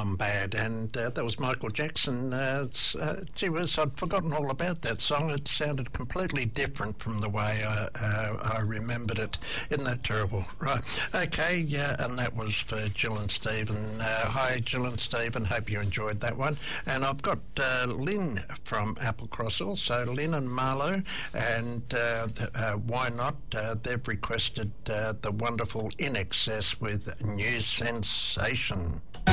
Gone Bad, and that was Michael Jackson. Gee whiz, I'd forgotten all about that song. It sounded completely different from the way I remembered it. Isn't that terrible? Right. Okay, yeah, and that was for Jill and Stephen. Hi, Jill and Stephen. Hope you enjoyed that one. And I've got Lynn from Applecross also. Lynn and Marlo, and why not? They've requested the wonderful In Excess with New Sensation.